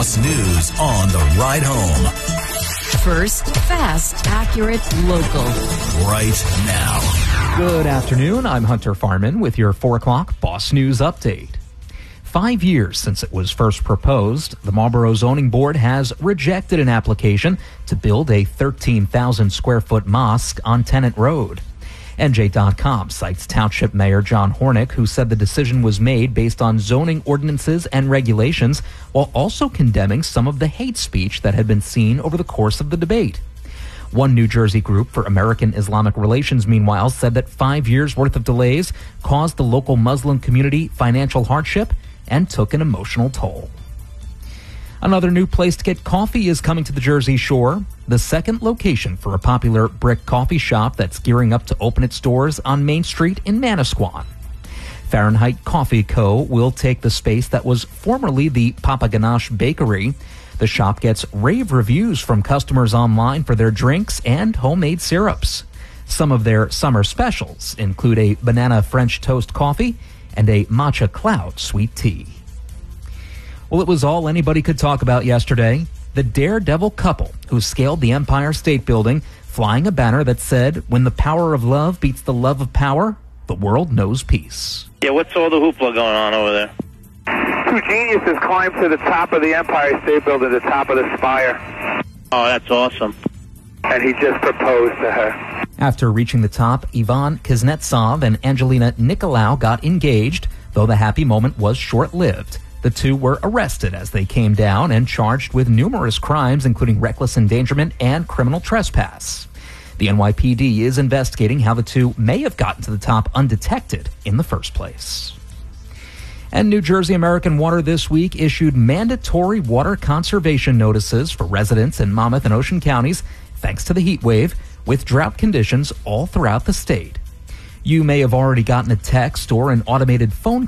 Boss News on the ride home. First, fast, accurate, local. Right now. Good afternoon. I'm Hunter Farman with your 4 o'clock Boss News update. 5 years since it was first proposed, the Marlboro Zoning Board has rejected an application to build a 13,000 square foot mosque on Tennant Road. NJ.com cites Township Mayor John Hornick, who said the decision was made based on zoning ordinances and regulations, while also condemning some of the hate speech that had been seen over the course of the debate. One New Jersey group for American Islamic Relations, meanwhile, said that 5 years' worth of delays caused the local Muslim community financial hardship and took an emotional toll. Another new place to get coffee is coming to the Jersey Shore. The second location for a popular brick coffee shop that's gearing up to open its doors on Main Street in Manasquan. Fahrenheit Coffee Co. will take the space that was formerly the Papa Ganache Bakery. The shop gets rave reviews from customers online for their drinks and homemade syrups. Some of their summer specials include a banana French toast coffee and a matcha cloud sweet tea. Well, it was all anybody could talk about yesterday. The daredevil couple who scaled the Empire State Building, flying a banner that said, "When the power of love beats the love of power, the world knows peace." Yeah, what's all the hoopla going on over there? Two geniuses climbed to the top of the Empire State Building, the top of the spire. Oh, that's awesome. And he just proposed to her. After reaching the top, Ivan Kuznetsov and Angelina Nicolau got engaged, though the happy moment was short-lived. The two were arrested as they came down and charged with numerous crimes, including reckless endangerment and criminal trespass. The NYPD is investigating how the two may have gotten to the top undetected in the first place. And New Jersey American Water this week issued mandatory water conservation notices for residents in Monmouth and Ocean counties, thanks to the heat wave, with drought conditions all throughout the state. You may have already gotten a text or an automated phone